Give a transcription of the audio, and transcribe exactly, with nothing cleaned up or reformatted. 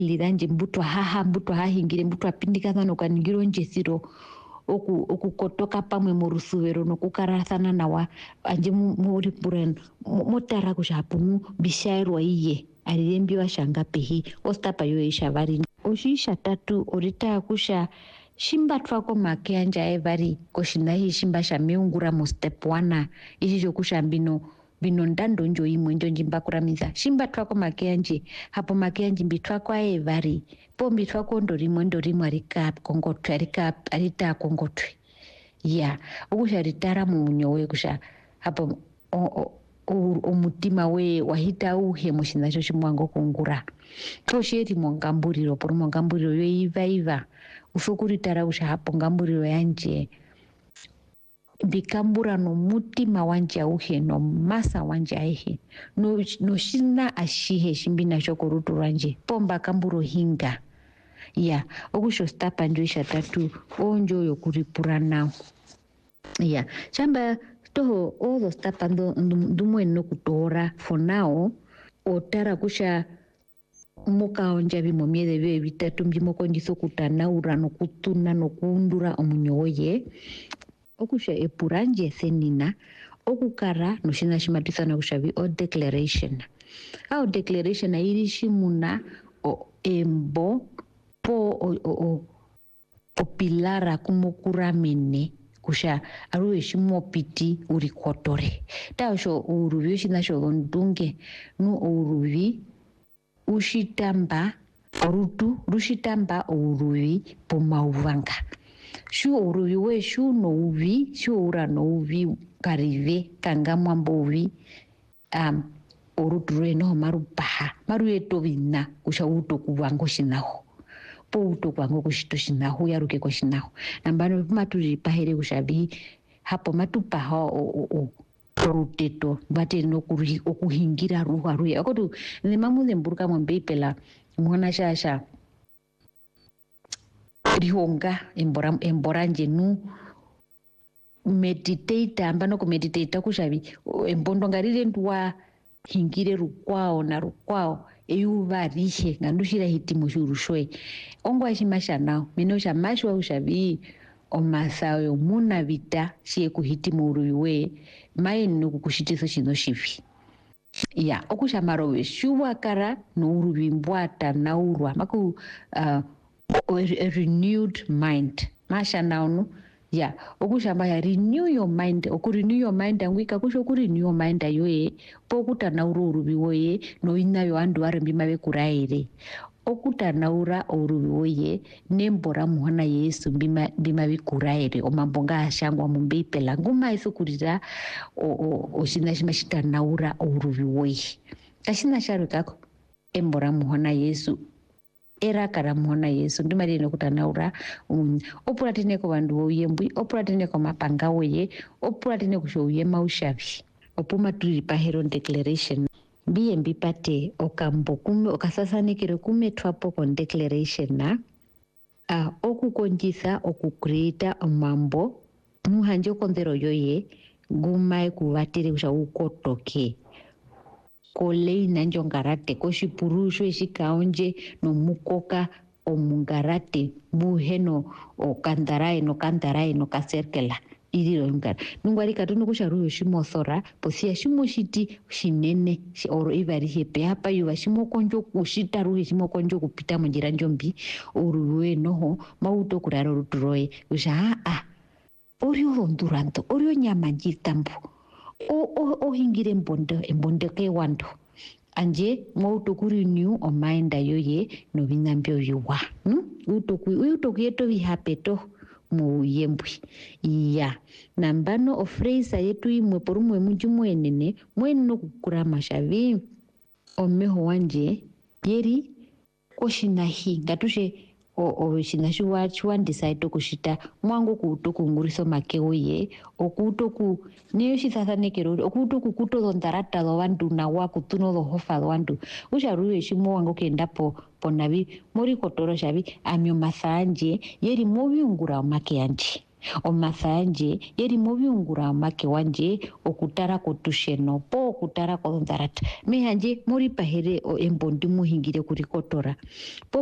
lidanje mbutwa haha mbutwa hahingire mbutwa pindikana nokaningiro njesiro oku okukotoka pamwe morusuvero nokukarathana nawa anje muri puren motara kushapunu bishairwa iye alirembiwa shanga pehi ostapa yo ishavari oshisha tatu orita kusha shimba twako make anja evari koshina hi shimba sha meungura mo step one ishi kusha mbino bino ndando njo imwe njo njimba kuramiza shimba twako make anje hapo make anje mbitwako evari pombi twako ndorimo ndorimo arika kongotwe arika arita kongotwe ya okusha ritara mu nyowe kusha hapo omutima we wahita uhe mushina cho chimwango kungura tosheri mongamburiro por mongamburiro yo iva iva ufukuritara kusha hapo ngamburiro yanje bikambura no mutima wanje uhe no masa wanje ahe no no shina ashihe shimbina chokorutu ranje pomba kamburo hinga ya okusho stapa njo isha tatu onjo yo kuripurana ya chamba toho all stapa ndo ndumwe no kutora for now otara kusha muka onja bimo miede be bitatu mbimo kondiso kutanaura no kutuna no kuundura omunyoye okusha epuranje senina okukara no shina shimatisana kushabi o declaration au declaration airi shimuna o embo po o o o pilara kumukuramene kusha aruwe shimo piti urikotore tausho uruvi shina sho ndunge nu uruvi ushitamba orutu rushitamba uruvi pomauvanga shu uruvi we shu no uvi shu ura no uvi karive kanga mwambo uvi um orutu reno marupaha marueto vina kusha uto kuvango shinaho po uto kwango kushito shinaho yaruke kwa shinaho nambano maturi pahere kushabi hapo matupaha o o ruteto bate no kuri okuhingira ruha ruya akotu nemamuze mburuka mwambepela mwana shasha rihonga embora emboranje nu meditate ambano ku meditate kushabi embondo ngarire ndwa hingire rukwao na rukwao eyuva rihe ngandushira hitimo shurushwe ongwa shimashana mino shamashwa ushabi omasayo muna vita shie kuhitimo uruwe mai nokukushitiso shino shivi ya okushamaro we shuwa kara no uruvimbwata na urwa maku uh, a renewed mind mashana onu ya okushamba ya renew your mind oku renew your mind angwika kusho ku renew your mind ayoye pokutana uru uruviwoye no inayo andu arembi mabe kuraire okutanaura oruwoye nembora muhana Yesu bima bima bikuraire omambonga ashangwa mumbipela nguma isukurira o o shina shimashitanaura oruwoye kashina sharukako embora muhana Yesu era kara muhana Yesu ndimari nokutanaura um, opuratine ko vandu voyembwi opuratine ko mapanga woye opuratine kushoye maushavi opuma turi pa hero declaration biye mbipate okambo kume okasasanekere kume twapo kon declaration na uh, okukonjisa okucreata omambo muhanje kondero yoye gumai kuvatire kusha ukotoke kolei nanjo ngarate koshipurusho eshikaonje no mukoka omungarate buheno okandarae no kandarae no kaserkela iriro ngara nungwari katono kusharuyo shimosora posia shimoshiti shinene oro ivari hepe hapa yuva shimokonjo kushitaruhe shimokonjo kupita munjira njombi uruwe noho mauto kuraro ruturoye usha a orio onduranto orio nyamanjitambu o o o hingire mbondo embonde ke wando anje mauto kurenew o mind ayoye no vinambyo yuwa hm utoku utoku yeto vihapeto mu yembwi ya nambano ofreisa yetu imwe porumwe mujumwe nene mweno kukura mashavi omeho wanje yeri koshina hi ngatushe o o shina shuwa chwa decide kushita mwangu kutoku nguriso makeoye okutoku niyo shisasanekero okutoku kuto ndarata lo wandu na waku tuno lo hofa lo wandu usharuye shimo wangu kendapo ponavi mori kotoro shavi amyo masanje yeri mobi ungura make yanti omathanje yeri moviungura make wanje okutara kotusheno po okutara kolondarata mehanje mori pahere o embondi muhingire kurikotora po